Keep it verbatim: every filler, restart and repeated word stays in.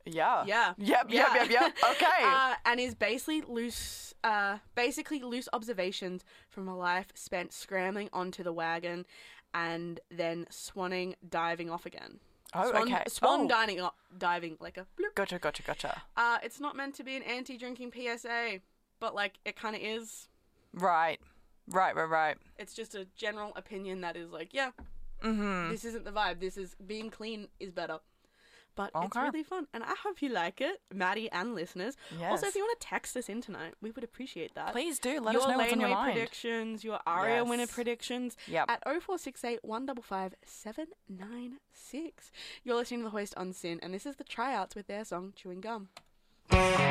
Yeah. Yeah. Yep, Yeah. yep, yep, yep. Okay. Uh, and is basically loose, uh, basically loose observations from a life spent scrambling onto the wagon and then swanning, diving off again. Oh, Swan, okay. Swan Oh. diving, diving like a bloop. Gotcha, gotcha, gotcha. Uh, it's not meant to be an anti-drinking P S A, but, like, it kind of is. Right. Right, right, right. It's just a general opinion that is like, yeah, Mm-hmm. this isn't the vibe. This is, being clean is better. But it's Okay. really fun, and I hope you like it, Maddie and listeners. Yes. Also, if you want to text us in tonight, we would appreciate that. Please do. Let your us know what's on your laneway mind. predictions, your Aria Yes. winner predictions Yep. at oh four six eight, one five five, seven nine six. You're listening to The Hoist on Sin, and this is the Tryouts with their song Chewing Gum.